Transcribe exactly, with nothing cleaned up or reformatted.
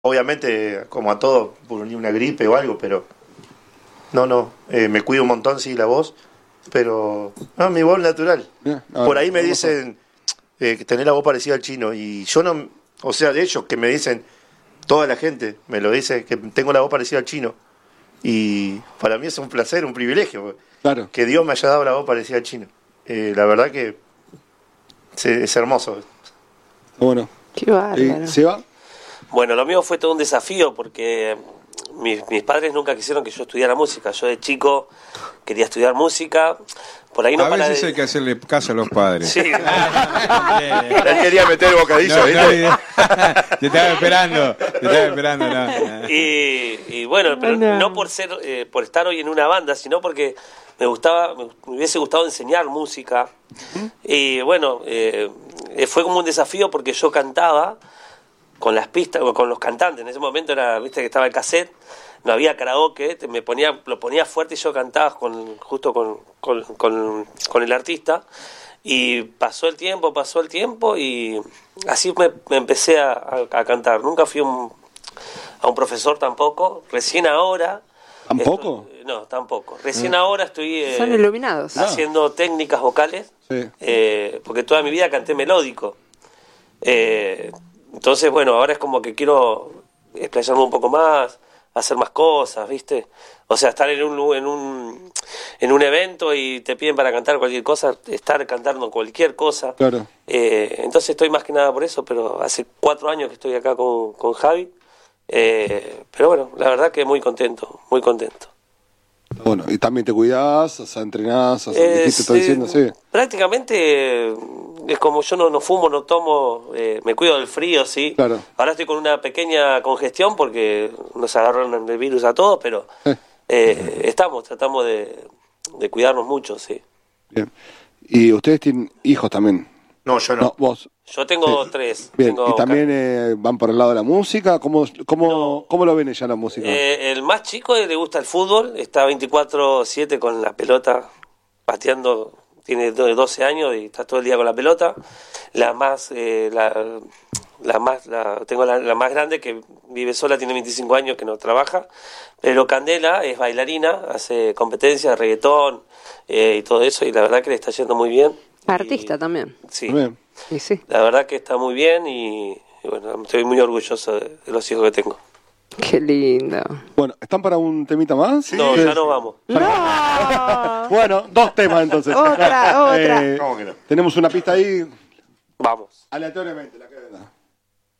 obviamente, como a todos, por una gripe o algo, pero no, no, eh, me cuido un montón, sí, la voz, pero no, mi voz natural. Bien, a ver, Por ahí me vamos a- dicen eh, que tenés la voz parecida al Chino, y yo no, o sea, de hecho, que me dicen, toda la gente me lo dice, que tengo la voz parecida al Chino, y para mí es un placer, un privilegio, Claro. que Dios me haya dado la voz parecida al Chino. Eh, la verdad que es, es hermoso. Bueno. Qué bárbaro. ¿Y Seba? Bueno, lo mío fue todo un desafío porque mis, mis padres nunca quisieron que yo estudiara música. Yo de chico quería estudiar música. Por ahí no A para veces de- hay que hacerle caso a los padres. Sí. Él quería meter el bocadillo, No, ¿viste? no, te estaba esperando, te estaba esperando. No. Y, y bueno, pero No. no por ser, eh, por estar hoy en una banda, sino porque me gustaba, me, me hubiese gustado enseñar música. Y bueno, eh, eh, fue como un desafío porque yo cantaba con las pistas, o con los cantantes. En ese momento era, viste que estaba el cassette, no había karaoke, te- me ponía, lo ponía fuerte y yo cantaba con, justo con, con, con, con el artista. Y pasó el tiempo, pasó el tiempo y así me, me empecé a, a- a cantar. Nunca fui un, a un profesor tampoco, recién ahora. ¿Tampoco? estoy- no, tampoco. Recién ahora estoy eh, Son iluminados. haciendo técnicas vocales, Sí. eh, porque toda mi vida canté melódico. Eh, entonces, bueno, ahora es como que quiero explayarme un poco más, hacer más cosas, ¿viste? O sea, estar en un, lu- en un en un evento y te piden para cantar cualquier cosa, estar cantando cualquier cosa. Claro. Eh, entonces estoy más que nada por eso, pero hace cuatro años que estoy acá con, con Javi. Eh, pero bueno, la verdad que muy contento, muy contento. Bueno, y también te cuidás, o sea, entrenás, o sea, Eh, dijiste, estoy sí, diciendo, sí. Prácticamente eh, es como yo no, no fumo, no tomo, eh, me cuido del frío, sí. Claro. Ahora estoy con una pequeña congestión porque nos agarraron el virus a todos, pero Eh. eh, estamos, tratamos de, de cuidarnos mucho, sí. Bien. Y ustedes tienen hijos también. No, yo no. No, vos. Yo tengo Sí. tres. Bien, tengo y también eh, van por el lado de la música. ¿Cómo, cómo, No. cómo lo ven ella la música? Eh, el más chico le gusta el fútbol, está veinticuatro siete con la pelota pateando, tiene do- doce años y está todo el día con la pelota. La más, eh, la, la más, la, tengo la, la más grande que vive sola, tiene veinticinco años, que no trabaja. Pero Candela es bailarina, hace competencias de reggaetón eh, y todo eso, y la verdad que le está yendo muy bien. Artista Y- también. Sí, Bien. Y sí. la verdad que está muy bien y, y bueno, estoy muy orgulloso de, de los hijos que tengo. Qué lindo. Bueno, ¿están para un temita más? No, Sí. ya nos vamos. ¡No! Bueno, dos temas entonces. Otra, otra. Eh, ¿Cómo que no? Tenemos una pista ahí Vamos. aleatoriamente. La